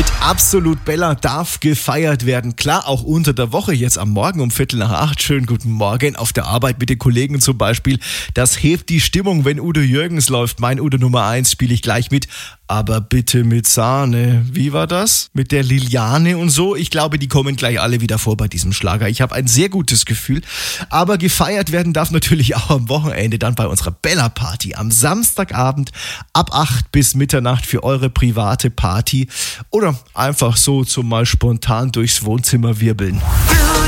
Mit Absolut Bella darf gefeiert werden. Klar, auch unter der Woche, jetzt am Morgen um 7:45. Schönen guten Morgen auf der Arbeit mit den Kollegen zum Beispiel. Das hebt die Stimmung, wenn Udo Jürgens läuft. Mein Udo Nummer 1 spiele ich gleich mit. Aber bitte mit Sahne. Wie war das? Mit der Liliane und so? Ich glaube, die kommen gleich alle wieder vor bei diesem Schlager. Ich habe ein sehr gutes Gefühl. Aber gefeiert werden darf natürlich auch am Wochenende dann bei unserer Bella-Party. Am Samstagabend ab 8 bis Mitternacht für eure private Party. Oder einfach so zum mal spontan durchs Wohnzimmer wirbeln.